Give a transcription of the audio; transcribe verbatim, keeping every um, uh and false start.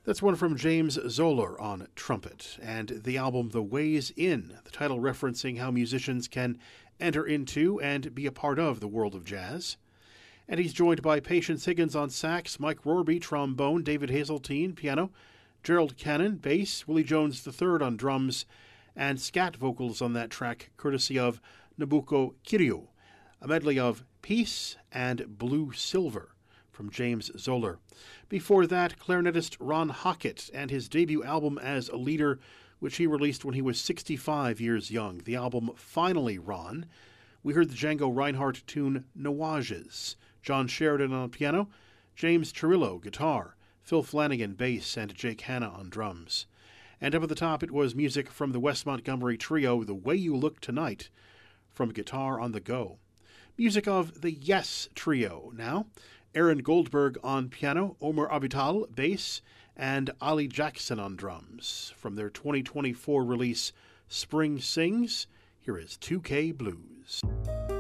That's one from James Zoller on trumpet, and the album The Ways In, the title referencing how musicians can enter into and be a part of the world of jazz. And he's joined by Patience Higgins on sax, Mike Rorby trombone, David Hazeltine piano, Gerald Cannon bass, Willie Jones the third on drums, and scat vocals on that track courtesy of Nobuko Kiryu, a medley of Peace and Blue Silver from James Zoller. Before that, clarinetist Ron Hockett and his debut album as a leader, which he released when he was sixty-five years young. The album Finally Ron. We heard the Django Reinhardt tune Nuages, John Sheridan on piano, James Chirillo guitar, Phil Flanagan bass, and Jake Hanna on drums. And up at the top it was music from the West Montgomery Trio, The Way You Look Tonight, from Guitar on the Go. Music of the Yes Trio now. Aaron Goldberg on piano, Omar Avital bass, and Ali Jackson on drums. From their twenty twenty-four release Spring Sings, here is two K Blues.